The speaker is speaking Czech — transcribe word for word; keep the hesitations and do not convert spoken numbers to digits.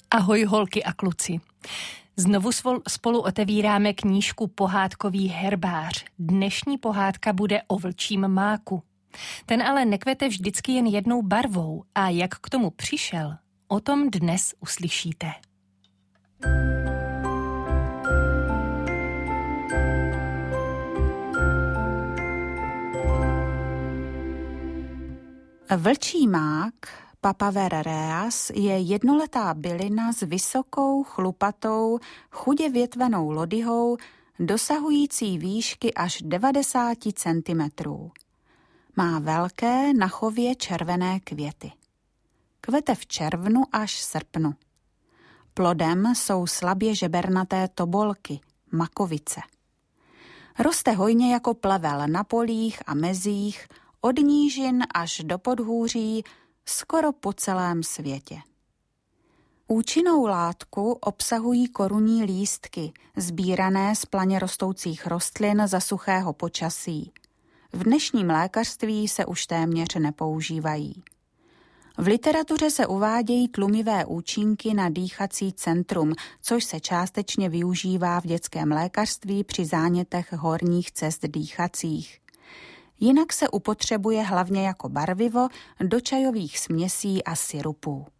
Ahoj holky a kluci. Znovu spolu otevíráme knížku Pohádkový herbář. Dnešní pohádka bude o vlčím máku. Ten ale nekvete vždycky jen jednou barvou a jak k tomu přišel, o tom dnes uslyšíte. Vlčí mák Papaver reas je jednoletá bylina s vysokou, chlupatou, chudě větvenou lodyhou, dosahující výšky až devadesát centimetrů. Má velké, na chově červené květy. Kvete v červnu až srpnu. Plodem jsou slabě žebernaté tobolky, makovice. Roste hojně jako plevel na polích a mezích, od nížin až do podhůří, skoro po celém světě. Účinnou látku obsahují korunní lístky, sbírané z planě rostoucích rostlin za suchého počasí. V dnešním lékařství se už téměř nepoužívají. V literatuře se uvádějí tlumivé účinky na dýchací centrum, což se částečně využívá v dětském lékařství při zánětech horních cest dýchacích. Jinak se upotřebuje hlavně jako barvivo do čajových směsí a sirupů.